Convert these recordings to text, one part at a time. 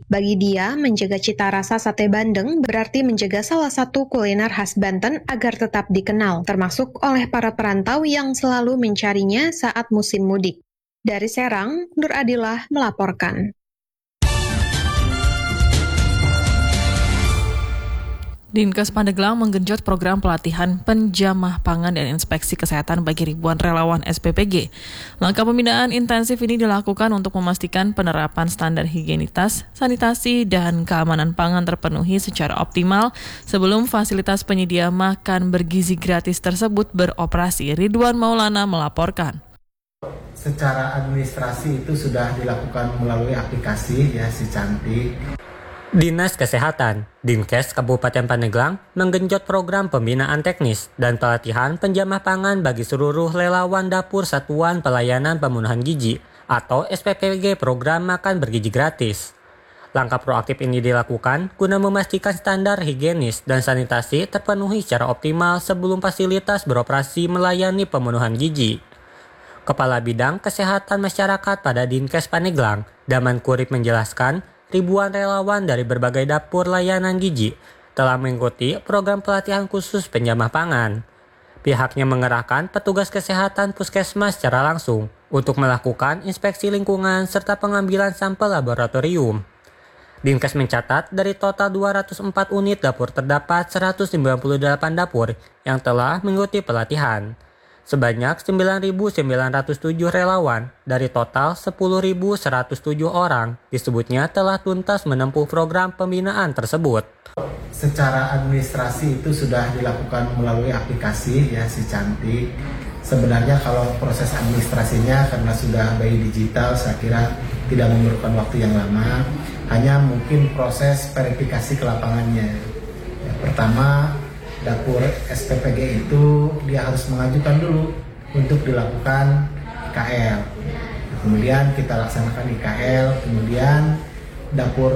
Bagi dia, menjaga cita rasa sate bandeng berarti menjaga salah satu kuliner khas Banten agar tetap dikenal, termasuk oleh para perantau yang selalu mencarinya saat musim mudik. Dari Serang, Nur Adilah melaporkan. Dinkes Pandeglang menggenjot program pelatihan penjamah pangan dan inspeksi kesehatan bagi ribuan relawan SPPG. Langkah pembinaan intensif ini dilakukan untuk memastikan penerapan standar higienitas, sanitasi, dan keamanan pangan terpenuhi secara optimal sebelum fasilitas penyedia makan bergizi gratis tersebut beroperasi. Ridwan Maulana melaporkan. Secara administrasi itu sudah dilakukan melalui aplikasi ya si Cantik. Dinas Kesehatan, Dinkes Kabupaten Pandeglang menggenjot program pembinaan teknis dan pelatihan penjamah pangan bagi seluruh relawan dapur Satuan Pelayanan Pemenuhan Gizi atau SPPG program makan bergizi gratis. Langkah proaktif ini dilakukan guna memastikan standar higienis dan sanitasi terpenuhi secara optimal sebelum fasilitas beroperasi melayani pemenuhan gizi. Kepala Bidang Kesehatan Masyarakat pada Dinkes Pandeglang, Daman Kurip menjelaskan, ribuan relawan dari berbagai dapur layanan gizi telah mengikuti program pelatihan khusus penjamah pangan. Pihaknya mengerahkan petugas kesehatan puskesmas secara langsung untuk melakukan inspeksi lingkungan serta pengambilan sampel laboratorium. Dinkes mencatat dari total 204 unit dapur terdapat 198 dapur yang telah mengikuti pelatihan. Sebanyak 9.907 relawan dari total 10.107 orang disebutnya telah tuntas menempuh program pembinaan tersebut. Secara administrasi itu sudah dilakukan melalui aplikasi ya si Cantik. Sebenarnya kalau proses administrasinya karena sudah by digital saya kira tidak memerlukan waktu yang lama. Hanya mungkin proses verifikasi ke lapangannya. Ya, pertama dapur SPPG itu dia harus mengajukan dulu untuk dilakukan IKL. Kemudian kita laksanakan IKL, kemudian dapur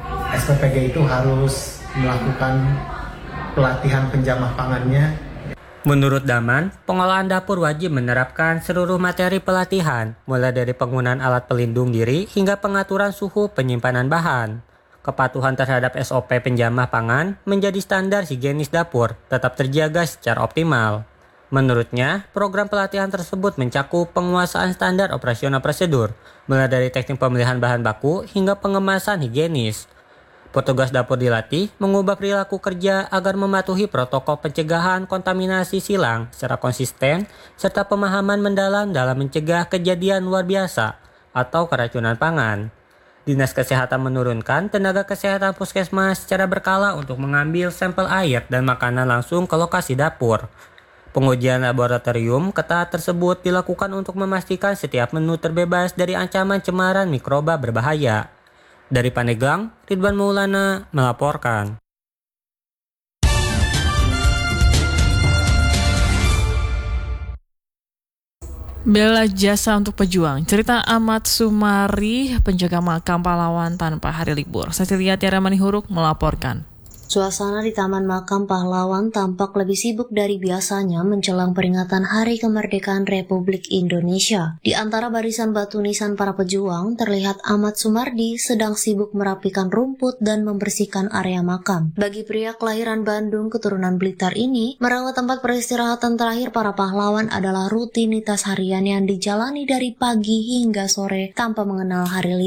SPPG itu harus melakukan pelatihan penjamah pangannya. Menurut Daman, pengolahan dapur wajib menerapkan seluruh materi pelatihan, mulai dari penggunaan alat pelindung diri hingga pengaturan suhu penyimpanan bahan. Kepatuhan terhadap SOP penjamah pangan menjadi standar higienis dapur tetap terjaga secara optimal. Menurutnya, program pelatihan tersebut mencakup penguasaan standar operasional prosedur, mulai dari teknik pemilihan bahan baku hingga pengemasan higienis. Petugas dapur dilatih mengubah perilaku kerja agar mematuhi protokol pencegahan kontaminasi silang secara konsisten, serta pemahaman mendalam dalam mencegah kejadian luar biasa atau keracunan pangan. Dinas Kesehatan menurunkan tenaga kesehatan puskesmas secara berkala untuk mengambil sampel air dan makanan langsung ke lokasi dapur. Pengujian laboratorium ketat tersebut dilakukan untuk memastikan setiap menu terbebas dari ancaman cemaran mikroba berbahaya. Dari Pandeglang, Ridwan Maulana melaporkan. Bela jasa untuk pejuang. Cerita Ahmad Sumari, penjaga makam pahlawan tanpa hari libur. Cecilia Tiara Manihuruk melaporkan. Suasana di Taman Makam Pahlawan tampak lebih sibuk dari biasanya menjelang peringatan Hari Kemerdekaan Republik Indonesia. Di antara barisan batu nisan para pejuang, terlihat Ahmad Sumardi sedang sibuk merapikan rumput dan membersihkan area makam. Bagi pria kelahiran Bandung keturunan Blitar ini, merawat tempat peristirahatan terakhir para pahlawan adalah rutinitas harian yang dijalani dari pagi hingga sore tanpa mengenal hari libur.